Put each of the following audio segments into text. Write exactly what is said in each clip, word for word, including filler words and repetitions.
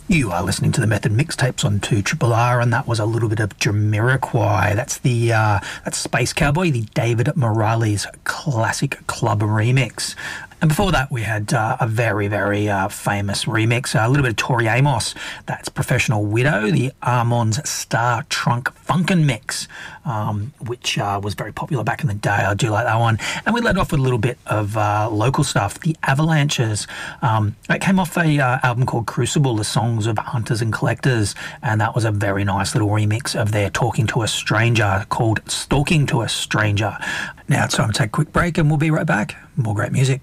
You are listening to the Method Mixtapes on two R R R, and that was a little bit of Jamiroquai. That's the uh, that's Space Cowboy, the David Morales classic club remix. And before that, we had uh, a very, very uh, famous remix, uh, a little bit of Tori Amos. That's Professional Widow, the Armand's Star Trunk Funkin' mix, um, which uh, was very popular back in the day. I do like that one. And we led off with a little bit of uh, local stuff, the Avalanches. Um, it came off a uh, album called Crucible, the songs of hunters and collectors, and that was a very nice little remix of their Talking to a Stranger called Stalking to a Stranger. Now it's time to take a quick break, and we'll be right back. More great music.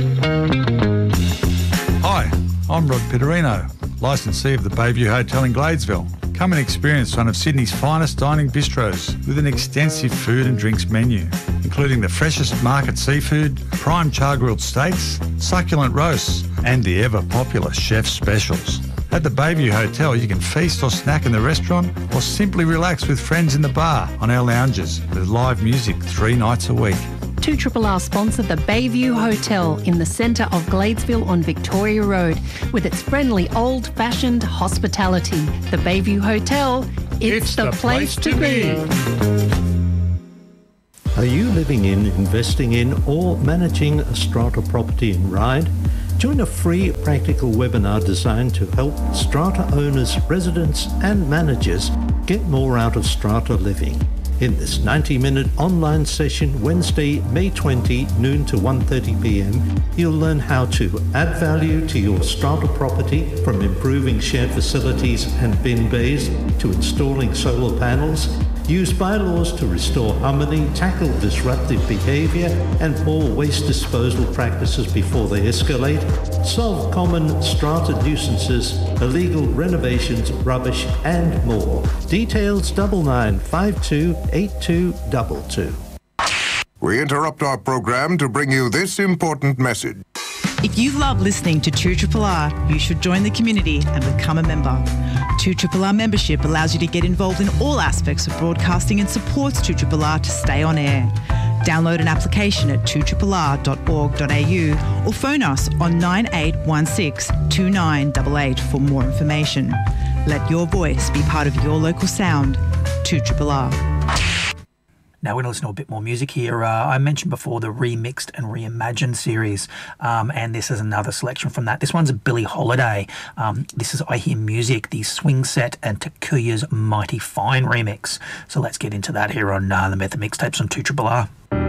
Hi, I'm Rod Pitterino, licensee of the Bayview Hotel in Gladesville. Come and experience one of Sydney's finest dining bistros with an extensive food and drinks menu, including the freshest market seafood, prime char-grilled steaks, succulent roasts, and the ever-popular chef specials. At the Bayview Hotel, you can feast or snack in the restaurant or simply relax with friends in the bar on our lounges with live music three nights a week. two R R R sponsor the Bayview Hotel in the centre of Gladesville on Victoria Road with its friendly old-fashioned hospitality. The Bayview Hotel, it's, it's the, the place, place to be. Are you living in, investing in or managing a strata property in Ryde? Join a free practical webinar designed to help strata owners, residents and managers get more out of strata living. In this ninety-minute online session, Wednesday, May twentieth, noon to one thirty p.m, you'll learn how to add value to your strata property, from improving shared facilities and bin bays to installing solar panels, use bylaws to restore harmony, tackle disruptive behaviour and poor waste disposal practices before they escalate, solve common strata nuisances, illegal renovations, rubbish and more. Details double nine five two eight two double two. We interrupt our program to bring you this important message. If you love listening to two R R R, you should join the community and become a member. two R R R membership allows you to get involved in all aspects of broadcasting and supports two R R R to stay on air. Download an application at two R R R dot org dot a u or phone us on nine eight one six two nine eight eight for more information. Let your voice be part of your local sound. two R R R. Now we're going to listen to a bit more music here. Uh, I mentioned before the Remixed and Reimagined series, um, and this is another selection from that. This one's a Billie Holiday. Um, this is I Hear Music, the Swing Set and Takuya's Mighty Fine remix. So let's get into that here on uh, the Method Mixtapes on two R R R.